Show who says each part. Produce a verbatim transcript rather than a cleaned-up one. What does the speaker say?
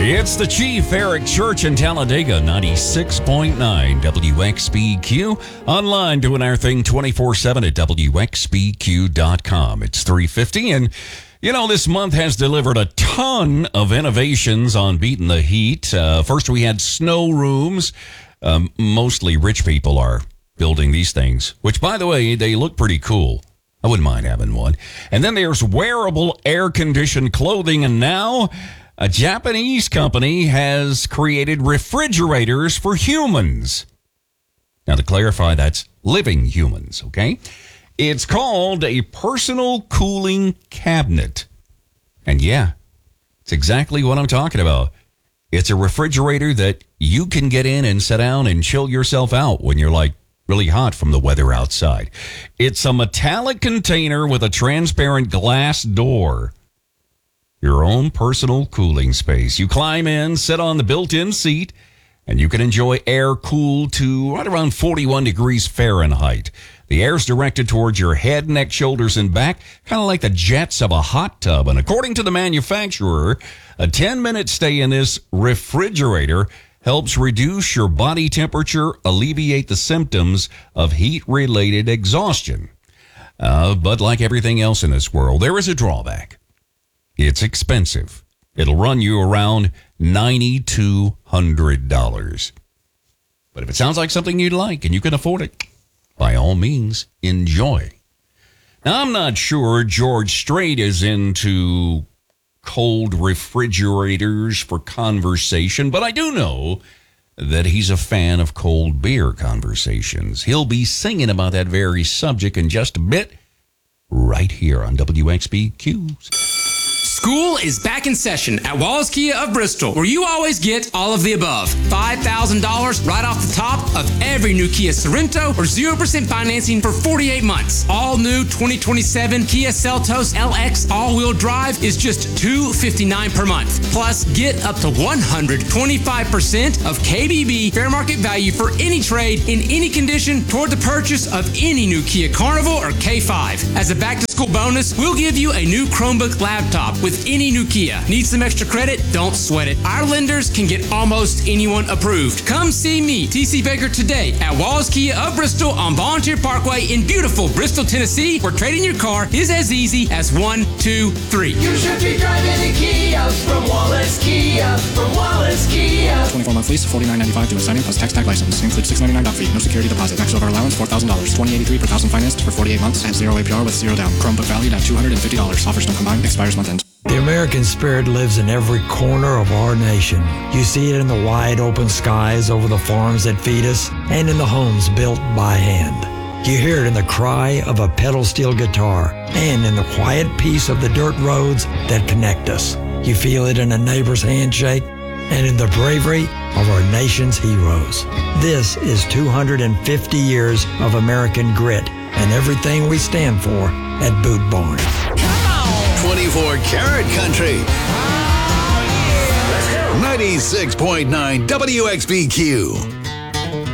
Speaker 1: It's the Chief, Eric Church in Talladega, ninety-six point nine W X B Q. Online doing our thing twenty-four seven at W X B Q dot com. It's three fifty, and you know, this month has delivered a ton of innovations on beating the heat. Uh, first, we had snow rooms. Um, mostly rich people are building these things, which, by the way, they look pretty cool. I wouldn't mind having one. And then there's wearable air-conditioned clothing, and now a Japanese company has created refrigerators for humans. Now, to clarify, that's living humans, okay? It's called a personal cooling cabinet. And yeah, it's exactly what I'm talking about. It's a refrigerator that you can get in and sit down and chill yourself out when you're like really hot from the weather outside. It's a metallic container with a transparent glass door. Your own personal cooling space. You climb in, sit on the built-in seat, and you can enjoy air cooled to right around forty-one degrees Fahrenheit. The air's directed towards your head, neck, shoulders, and back, kind of like the jets of a hot tub. And according to the manufacturer, a ten-minute stay in this refrigerator helps reduce your body temperature, alleviate the symptoms of heat-related exhaustion. Uh, but like everything else in this world, there is a drawback. It's expensive. It'll run you around nine thousand two hundred dollars. But if it sounds like something you'd like and you can afford it, by all means, enjoy. Now, I'm not sure George Strait is into cold refrigerators for conversation, but I do know that he's a fan of cold beer conversations. He'll be singing about that very subject in just a bit, right here on W X B Q.
Speaker 2: School is back in session at Wallace Kia of Bristol, where you always get all of the above. five thousand dollars right off the top of every new Kia Sorento, or zero percent financing for forty-eight months. All new twenty twenty-seven Kia Seltos L X all-wheel drive is just two hundred fifty-nine dollars per month. Plus, get up to one hundred twenty-five percent of K B B fair market value for any trade in any condition toward the purchase of any new Kia Carnival or K five. As a back-to-school bonus, we'll give you a new Chromebook laptop with any new Kia. Need some extra credit? Don't sweat it. Our lenders can get almost anyone approved. Come see me, T C Baker, today at Wallace Kia of Bristol on Volunteer Parkway in beautiful Bristol, Tennessee, where trading your car is as easy as one, two, three.
Speaker 3: You should be driving a Kia from Wallace Kia, from Wallace Kia.
Speaker 4: twenty-four month lease, forty-nine ninety-five due assigning plus tax tag license. Includes six ninety-nine doc fee, no security deposit. Max over allowance four thousand dollars. twenty eighty-three per thousand financed for forty-eight months at zero A P R with zero down. Chromebook valued at two hundred fifty dollars. Offers don't combine. Expires month end.
Speaker 5: The American spirit lives in every corner of our nation. You see it in the wide open skies over the farms that feed us and in the homes built by hand. You hear it in the cry of a pedal steel guitar and in the quiet peace of the dirt roads that connect us. You feel it in a neighbor's handshake and in the bravery of our nation's heroes. This is two hundred fifty years of American grit and everything we stand for at Boot Barn.
Speaker 6: twenty-four karat country. ninety-six point nine W X B Q.